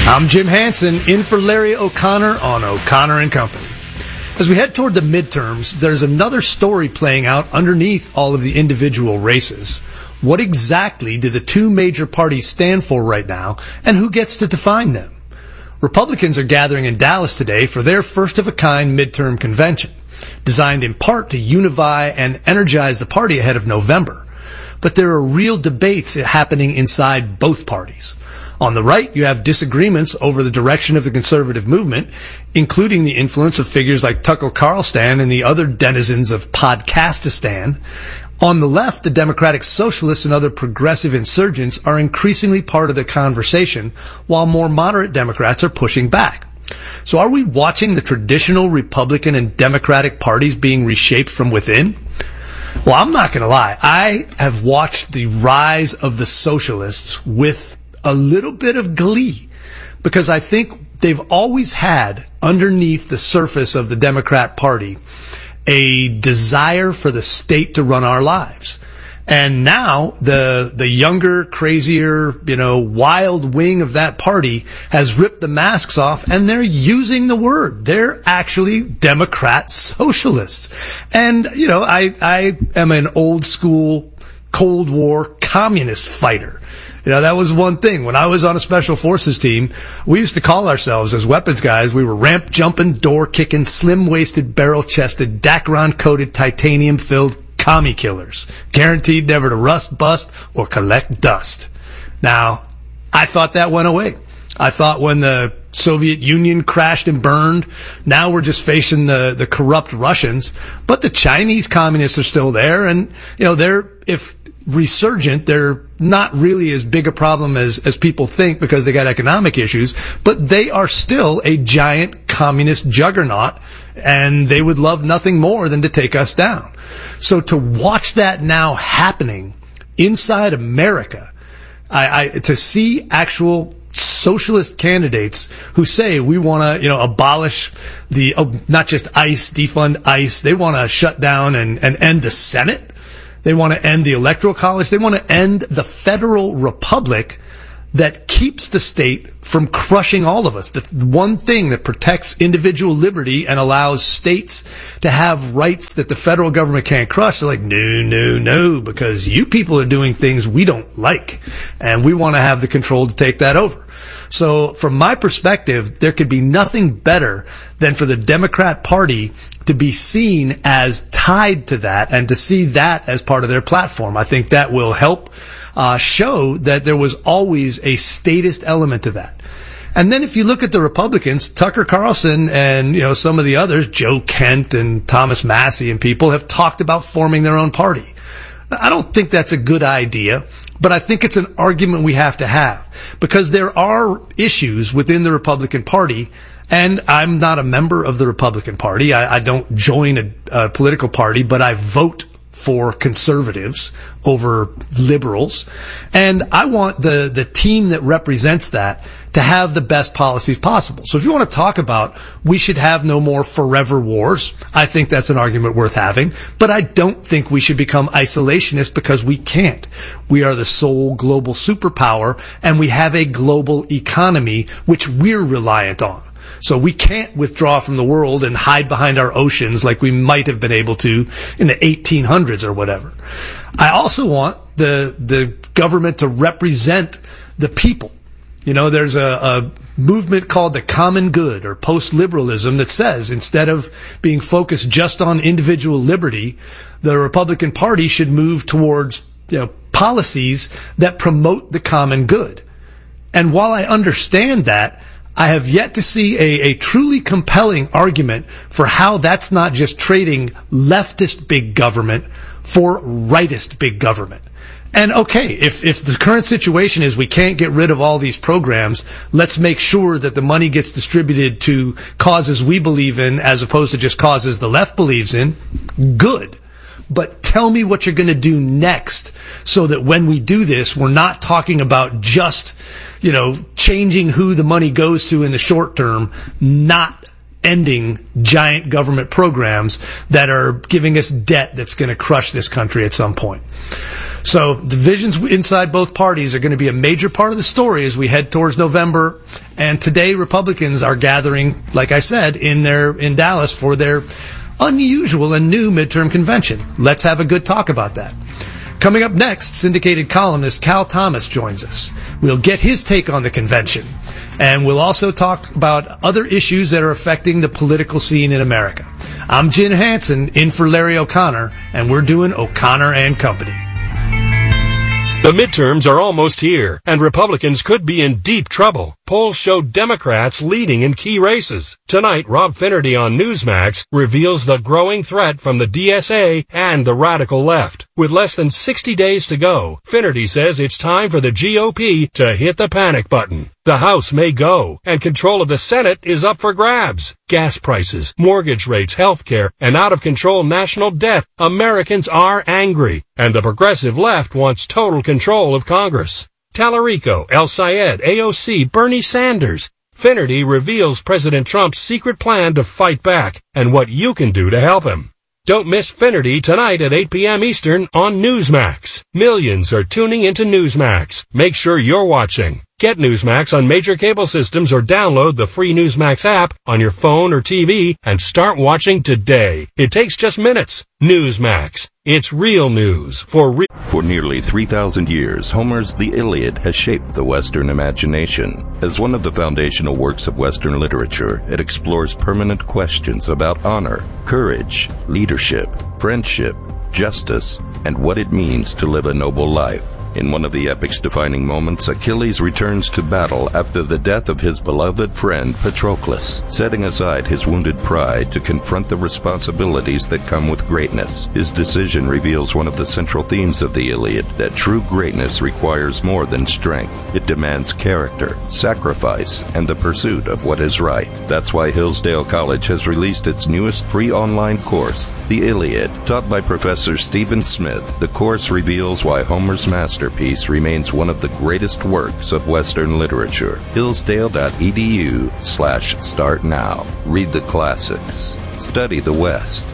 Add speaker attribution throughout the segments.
Speaker 1: I'm Jim Hansen, in for Larry O'Connor on O'Connor and Company. As we head toward the midterms, there's another story playing out underneath all of the individual races. What exactly do the two major parties stand for right now, and who gets to define them? Republicans are gathering in Dallas today for their first-of-a-kind midterm convention, designed in part to unify and energize the party ahead of November. But there are real debates happening inside both parties. On the right, you have disagreements over the direction of the conservative movement, including the influence of figures like Tucker Carlson and the other denizens of Podcastistan. On the left, the Democratic Socialists and other progressive insurgents are increasingly part of the conversation, while more moderate Democrats are pushing back. So are we watching the traditional Republican and Democratic parties being reshaped from within? Well, I'm not going to lie. I have watched the rise of the socialists with a little bit of glee, because I think they've always had underneath the surface of the Democrat Party a desire for the state to run our lives. And now the younger, crazier, wild wing of that party has ripped the masks off, and they're using the word. They're actually Democrat socialists. And, I am an old school Cold War communist fighter. That was one thing. When I was on a special forces team, we used to call ourselves, as weapons guys, we were ramp jumping, door kicking, slim waisted, barrel chested, Dacron coated, titanium filled commie killers, guaranteed never to rust, bust, or collect dust. Now, I thought that went away. I thought when the Soviet Union crashed and burned, now we're just facing the corrupt Russians. But the Chinese communists are still there, and if resurgent, they're not really as big a problem as people think, because they got economic issues, but they are still a giant communist juggernaut, and they would love nothing more than to take us down. So to watch that now happening inside America, to see actual socialist candidates who say we want to, abolish not just ICE, defund ICE, they want to shut down and end the Senate. They want to end the Electoral College. They want to end the federal republic that keeps the state from crushing all of us. The one thing that protects individual liberty and allows states to have rights that the federal government can't crush. They're like, no, because you people are doing things we don't like, and we want to have the control to take that over. So from my perspective, there could be nothing better than for the Democrat Party to be seen as tied to that and to see that as part of their platform. I think that will help show that there was always a statist element to that. And then if you look at the Republicans, Tucker Carlson and some of the others, Joe Kent and Thomas Massie and people, have talked about forming their own party. I don't think that's a good idea, but I think it's an argument we have to have, because there are issues within the Republican Party. And I'm not a member of the Republican Party. I don't join a political party, but I vote for conservatives over liberals. And I want the team that represents that to have the best policies possible. So if you want to talk about we should have no more forever wars, I think that's an argument worth having. But I don't think we should become isolationists, because we can't. We are the sole global superpower, and we have a global economy which we're reliant on. So we can't withdraw from the world and hide behind our oceans like we might have been able to in the 1800s or whatever. I also want the government to represent the people. There's a movement called the common good, or post-liberalism, that says instead of being focused just on individual liberty, the Republican Party should move towards policies that promote the common good. And while I understand that, I have yet to see a truly compelling argument for how that's not just trading leftist big government for rightist big government. And okay, if the current situation is we can't get rid of all these programs, let's make sure that the money gets distributed to causes we believe in as opposed to just causes the left believes in. Good. But tell me what you're going to do next, so that when we do this, we're not talking about just, changing who the money goes to in the short term, not ending giant government programs that are giving us debt that's going to crush this country at some point. So divisions inside both parties are going to be a major part of the story as we head towards November. And today, Republicans are gathering, like I said, in Dallas for their unusual and new midterm convention. Let's have a good talk about that. Coming up next, syndicated columnist Cal Thomas joins us. We'll get his take on the convention. And we'll also talk about other issues that are affecting the political scene in America. I'm Jim Hansen, in for Larry O'Connor, and we're doing O'Connor and Company.
Speaker 2: The midterms are almost here, and Republicans could be in deep trouble. Polls show Democrats leading in key races. Tonight, Rob Finnerty on Newsmax reveals the growing threat from the DSA and the radical left. With less than 60 days to go, Finnerty says it's time for the GOP to hit the panic button. The House may go, and control of the Senate is up for grabs. Gas prices, mortgage rates, health care, and out-of-control national debt. Americans are angry, and the progressive left wants total control of Congress. Tallarico, El Sayed, AOC, Bernie Sanders. Finnerty reveals President Trump's secret plan to fight back, and what you can do to help him. Don't miss Finnerty tonight at 8 p.m. Eastern on Newsmax. Millions are tuning into Newsmax. Make sure you're watching. Get Newsmax on major cable systems or download the free Newsmax app on your phone or TV and start watching today. It takes just minutes. Newsmax. It's real news for
Speaker 3: nearly 3,000 years, Homer's The Iliad has shaped the Western imagination. As one of the foundational works of Western literature, it explores permanent questions about honor, courage, leadership, friendship, justice, and what it means to live a noble life. In one of the epic's defining moments, Achilles returns to battle after the death of his beloved friend Patroclus, setting aside his wounded pride to confront the responsibilities that come with greatness. His decision reveals one of the central themes of the Iliad, that true greatness requires more than strength. It demands character, sacrifice, and the pursuit of what is right. That's why Hillsdale College has released its newest free online course, The Iliad. Taught by Professor Stephen Smith, the course reveals why Homer's masterpiece remains one of the greatest works of Western literature. Hillsdale.edu/start now. Read the classics. Study the West.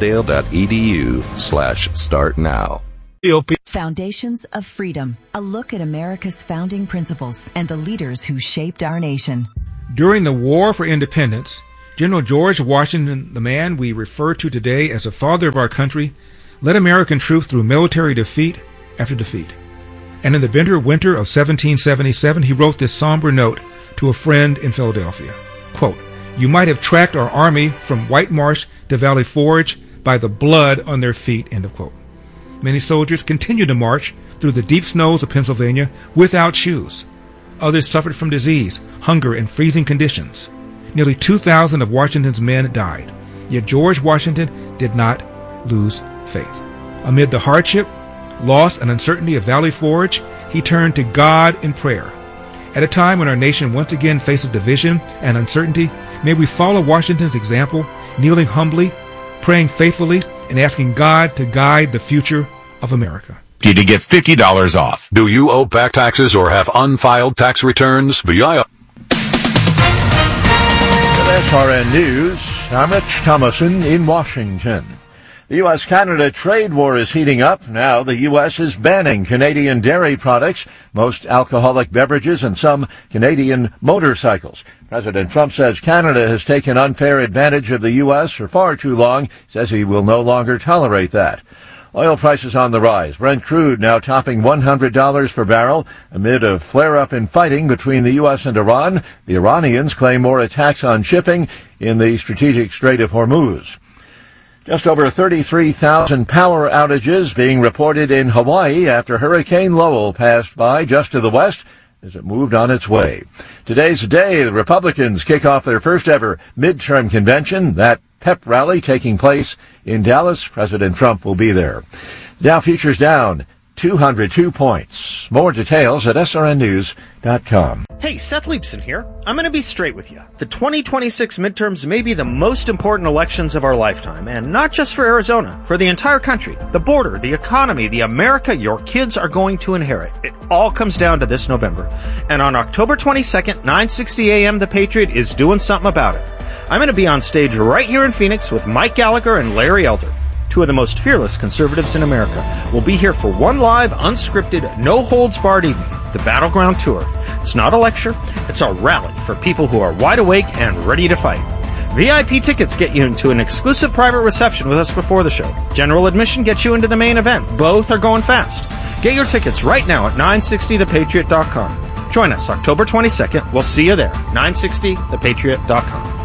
Speaker 3: Hillsdale.edu/start now.
Speaker 4: Foundations of Freedom. A look at America's founding principles and the leaders who shaped our nation.
Speaker 5: During the War for Independence, General George Washington, the man we refer to today as the father of our country, led American troops through military defeat after defeat. And in the bitter winter of 1777, he wrote this somber note to a friend in Philadelphia. Quote, "You might have tracked our army from White Marsh to Valley Forge by the blood on their feet," end of quote. Many soldiers continued to march through the deep snows of Pennsylvania without shoes. Others suffered from disease, hunger, and freezing conditions. Nearly 2,000 of Washington's men died. Yet George Washington did not lose faith. Amid the hardship, loss, and uncertainty of Valley Forge, he turned to God in prayer. At a time when our nation once again faces division and uncertainty, may we follow Washington's example, kneeling humbly, praying faithfully, and asking God to guide the future of America.
Speaker 6: To get $50 off. Do you owe back taxes or have unfiled tax returns? With
Speaker 7: SRN News, I'm Rich Thomason in Washington. The U.S.-Canada trade war is heating up. Now the U.S. is banning Canadian dairy products, most alcoholic beverages, and some Canadian motorcycles. President Trump says Canada has taken unfair advantage of the U.S. for far too long. He says he will no longer tolerate that. Oil prices on the rise. Brent crude now topping $100 per barrel amid a flare-up in fighting between the U.S. and Iran. The Iranians claim more attacks on shipping in the strategic Strait of Hormuz. Just over 33,000 power outages being reported in Hawaii after Hurricane Lowell passed by just to the west as it moved on its way. Today's the day the Republicans kick off their first ever midterm convention. That pep rally taking place in Dallas. President Trump will be there. Dow futures down 202 points. More details at srnnews.com.
Speaker 8: Hey, Seth Leibson here. I'm going to be straight with you. The 2026 midterms may be the most important elections of our lifetime, and not just for Arizona, for the entire country, the border, the economy, the America your kids are going to inherit. It all comes down to this November. And on October 22nd, 9:60 a.m., The Patriot is doing something about it. I'm going to be on stage right here in Phoenix with Mike Gallagher and Larry Elder, two of the most fearless conservatives in America. We'll be here for one live, unscripted, no-holds-barred evening, the Battleground Tour. It's not a lecture, it's a rally for people who are wide awake and ready to fight. VIP tickets get you into an exclusive private reception with us before the show. General admission gets you into the main event. Both are going fast. Get your tickets right now at 960thepatriot.com. Join us October 22nd. We'll see you there. 960thepatriot.com.